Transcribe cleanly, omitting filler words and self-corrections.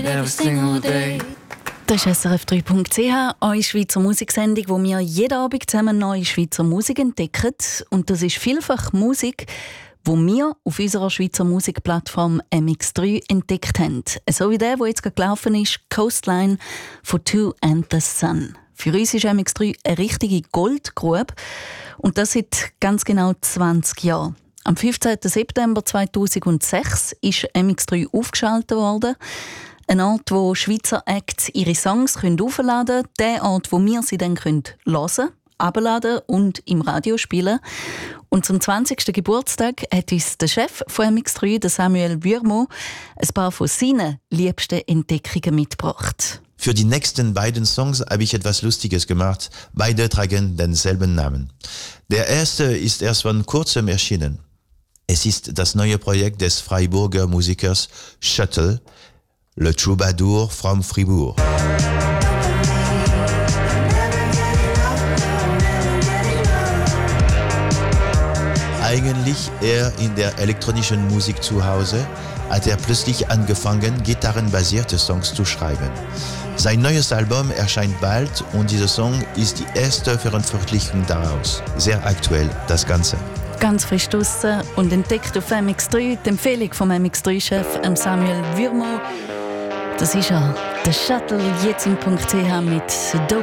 every single day. Das ist SRF 3.ch, eine Schweizer Musiksendung, wo wir jeden Abend zusammen neue Schweizer Musik entdecken. Und das ist vielfach Musik, die wir auf unserer Schweizer Musikplattform MX3 entdeckt haben. So wie der jetzt gerade gelaufen ist, Coastline von Two and the Sun. Für uns ist MX3 eine richtige Goldgrube und das seit ganz genau 20 Jahren. Am 15. September 2006 ist MX3 aufgeschaltet worden. Ein Ort, wo Schweizer Acts ihre Songs aufladen können. Der Ort, wo wir sie dann hören können, abladen und im Radio spielen. Und zum 20. Geburtstag hat uns der Chef von MX3, der Samuel Würmo, ein paar von seinen liebsten Entdeckungen mitgebracht. Für die nächsten beiden Songs habe ich etwas Lustiges gemacht. Beide tragen denselben Namen. Der erste ist erst vor kurzem erschienen. Es ist das neue Projekt des Freiburger Musikers Shuttle, Le Troubadour from Fribourg. Eigentlich eher in der elektronischen Musik zu Hause, hat er plötzlich angefangen, gitarrenbasierte Songs zu schreiben. Sein neues Album erscheint bald und dieser Song ist die erste Veröffentlichung daraus. Sehr aktuell, das Ganze. Ganz frisch draussen und entdeckt auf MX3, die Empfehlung vom MX3-Chef Samuel Würmo. Das ist er, der Shuttle, jetzt im .ch mit Dope